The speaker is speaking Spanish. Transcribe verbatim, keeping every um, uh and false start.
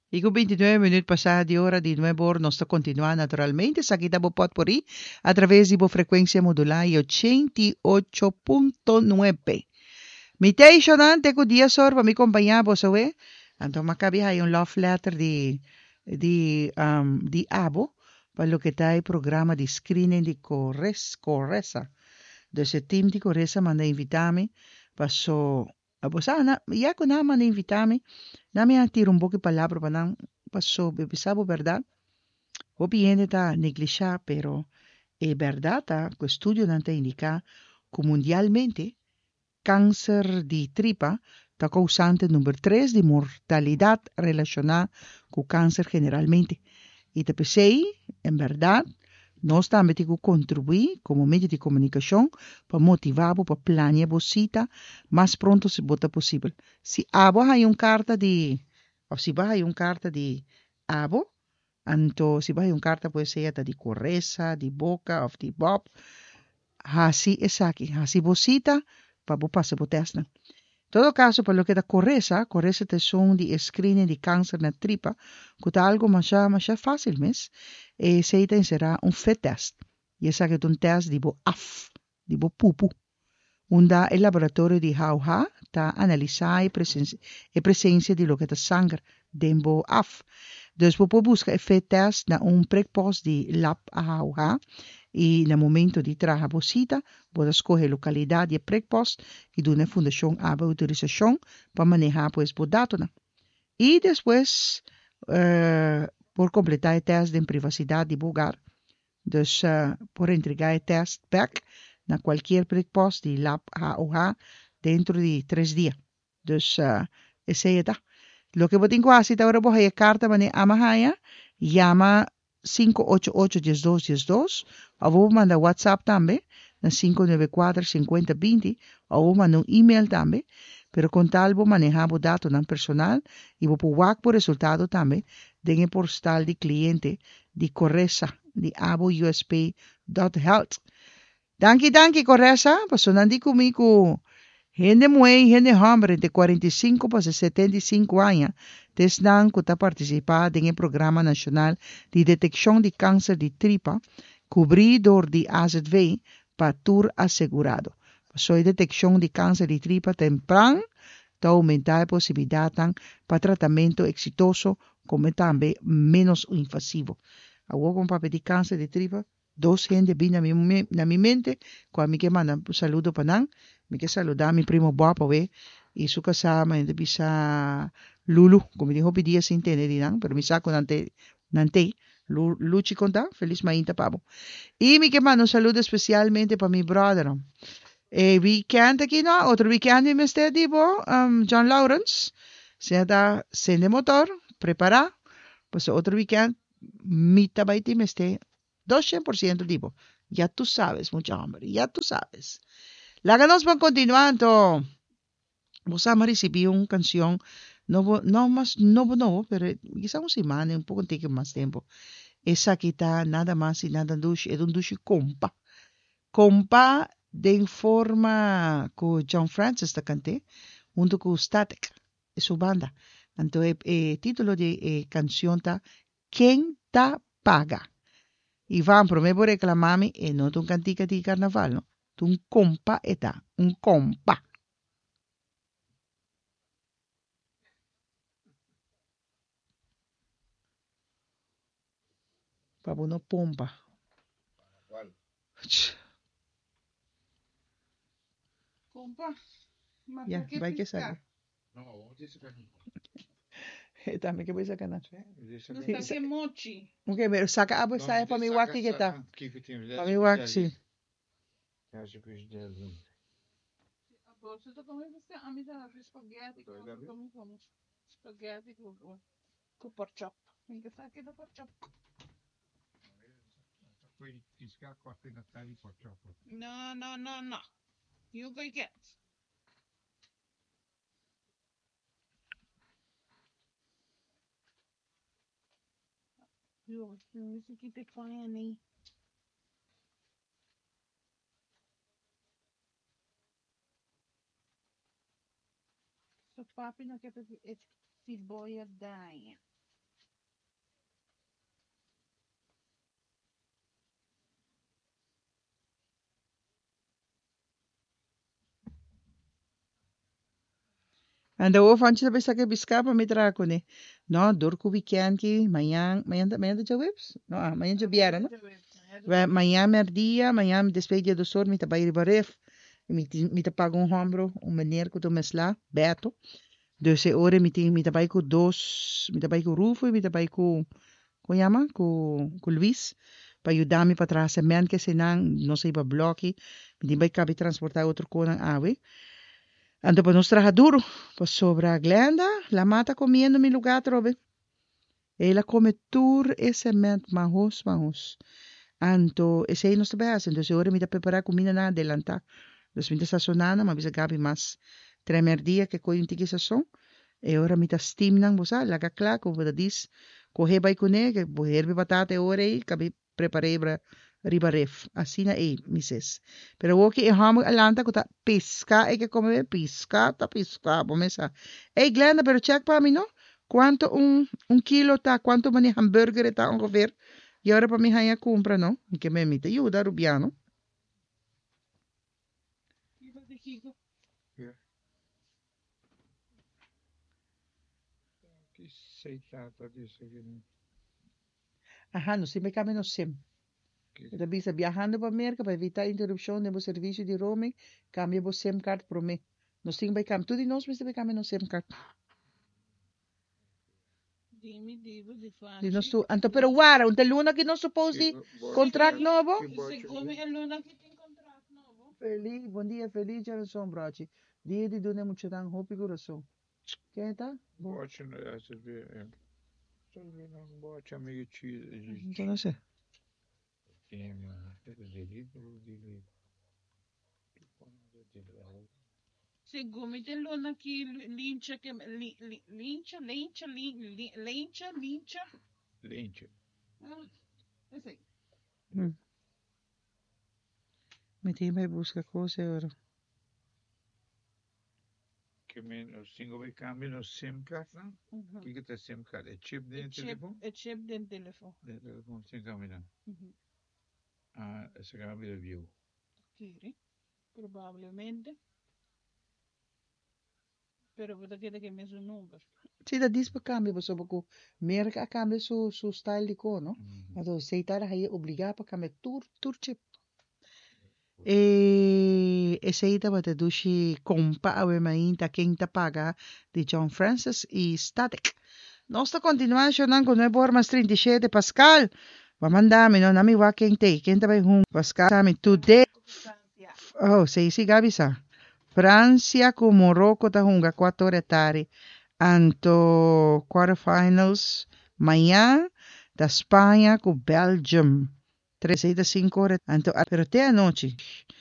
Y con veintinueve minutos pasados de hora de nuevo, nos está continuando naturalmente. Aquí estamos por ahí a través de la frecuencia modular y ochenta y ocho punto nueve. Mi te con día sor para mi compañía, vos sabés. Entonces, macabí hay un love letter de, de, um, de abo para lo que está el programa de screening de corres, correza. De ese team de correza manda invitarme. Pasó, pues, ah, na, ya con nada manda invitarme. Dame a tirar un poco de palabra para nada. Pasó, bebisabo, ¿verdad? O bien está negligida, pero es verdad, tá? Que estudio no te indica que mundialmente cáncer de tripa está causante número tres de mortalidad relacionada con cáncer generalmente. Y te pensé, en verdad, nós também temos que contribuir como meio de comunicação para motivar, para planear a cita mais pronto se bota possível. Se abo hay uma carta de, ou se vai uma carta de abo, então se vai uma carta pode ser de correza, de boca ou de bob, assim é aqui, assim você para você passar por teste. Todo caso, para lo que da correza, correza te son di screening di cáncer na tripa, que tá algo mais mais fácil, mes, e se ita será um F E test. E essa que é um test de bo af, de bo pupu. Onda el laboratorio de Hauha ta analisar a presença, a presença de lo que da sangue dembo af. Dus we busca F E test na um pré-post de lab Hauha e no momento de traga a cita, pode escolher localidade e pré-post e dar a fundação a autorização para manejar pues o dados. E depois, uh, por completar o teste de privacidade de lugar, dus uh, por entregar o teste back na qualquer pré-post de lab A O H dentro de três dias. Dus uh, esse é tá. Lo que eu tenho que fazer agora é a carta para a Amahaya, llama cinco ocho ocho, uno dos uno dos, ou vou mandar WhatsApp também, na cinco nove quatro, cinco zero dois zero, ou vou mandar um e-mail também, pero com tal vou manejar o dado não personal e vou pôr o resultado também de postal de cliente de Correza, de abo U S P dot health. Danke, danke, Correza, pasando comigo. Gente mulher, gente homem de quarenta e cinco para setenta e cinco anos, estão que participando no Programa Nacional de Detecção de Câncer de Tripa, cobridor de A Z V, para tur assegurado. Só a detecção de câncer de tripa temprano para aumentar a possibilidade para tratamento exitoso, como também menos invasivo. Agora, com papel de câncer de tripa, dos gente vem na minha, na minha mente, quando me manda um saludo para nós, me quer saludar meu primo Bob, we, e su kasama, e bisa Lulu, como dijo pedia sem entender, não, pero me saco nante, nante, Luchi conta, feliz mainta pavo. E me quer mandar um saludo especialmente para meu brother. E weekend aqui, no, outro weekend me está dibo, um, John Lawrence, se está sem motor, preparar, pues outro weekend, mita baiti me esté doscientos por ciento digo, ya tú sabes, mucho hombre, ya tú sabes. La que nos van continuando, vos a recibir una canción, no, no más, no, no, pero quizá una semana, un poco más tiempo. Esa que está nada más y nada menos, es un duche compa. Compa de forma que John Francis te canté, junto con Static, es su banda. Entonces, el título de eh, canción está ¿Quién te paga? Y van pro me por reclamarme e no un cantica di carnaval, no? Un compa eta, un compa. Pa uno pompa. ¿Cuál? Compa, ma Ya, perché vai que pescar? sabe. No, dice que no. También que voy a sacar nada. Dice Non que sta Sì, che mochi. Ok, pero saca abo no, sai pa mi waki que tá. Pa mi waki, sì. Ja, je peux dire oui. A borsa to come pescar? A mi dà spaghetti, Dove come l'abbi? come come spaghetti con con porchop. Mi che sa che da porchop. Poi ti scacco appena tagli purtroppo. No, no, no, no. You go get. Io, mi si chiede fani. So papi non che per si boia dai. Anda o fanci sabi sa biska pa mitra ko ni. No, dur ko weekend ki mayang mayang mayang da webs. No, ah, mayang jo biara no. Wa mayang merdia, mayang despedia do sor mita bay ribaref. Mita mita pagong hombro, um meneer ko to mesla, Beto. Dus e ore mita mita bay ko dos, mita bay ko Rufo, mita bay ko ko llama ko ko Luis. Pa ayudami pa atrás sa men que senang no se iba bloque. Mita bay kabi transportar outro ko ng awe. Ando pa nos traja duro, pues sobra Glenda, la mata comiendo mi lugar, trobe. Ela come tur ese ment mahos, mahos. Anto, ese aí nos trabe hacen, entonces ahora me da preparar comida na adelanta. Entonces me da sazonana, ma bisa gabi mas tremer dia que coi un tiki sazon. E ora me da steam nang bosa, laga klak, o da dis, cohe bay kune, que boherbe batata ora aí, kabi preparei bra ribaref. Assim na ei, misses. Pero o que erramos alanta que tá pisca, é que come pisca, tá pisca, pomesa. Ei, Glenda, pero check para mim, no? Quanto um, um quilo tá, quanto mani hambúrguer tá ongeveer? E agora para mim aí compra, no? Que me mita, ajuda, Rubiano. Yeah. Que seitata disso aqui, né? Ajá, no si me cambio no sim. Da bisa viajando para América para evitar interrupção do serviço de roaming, cambia o SIM card para mim. Nós temos que cambiar, tudo nós precisamos cambiar no SIM card. Dimmi, dico, di Di nós farci. tu, anto pero guarda, un luna que nós supposed di contract novo? Siccome è l'una che ti incontrato nuovo. Feliz, bom dia, feliz dia som braci. Dia di dune mucho tan hopi coração. Quem tá? Bote, né? Essa é. Só não bote amigo tio. Então não sei. Tem uma. Delito, delito. Siccome te l'una che lincia che li- li- lincia, lincia, li- li- lincia, lincia. Lente. Eh, eh sì. Hum. Me tem vai buscar coisa agora. Que men, o single vai cambiar no SIM card, não? Mhm. O que que é SIM card? É chip E dentro do chip, telefone? e chip del telefono. Dentro do telefone, sem cambiar. Mhm. Ah, essa cambia de view. Sì, probabilmente. Però vedo che che messo un numero. Sì, da dis pa cambio, pa sobo ko merka cambio su su style di ko, no? Ato seitara hai obligar pa cambio tur tur chip. E e seita ba te dushi compa awe mainta quem ta paga di John Francis e Static. Nosta continuação nan con noi bormas trinta e sette Pascal. Va mandami no nami wa quem te, quem ta bai hum Pascal sami today. Oh, sei si gabi sa. Francia com Morocco ta hunga quattro ore tari. Anto quarterfinals amanhã da Espanha com Belgium. Três e cinco horas. Anto, pero te anoche.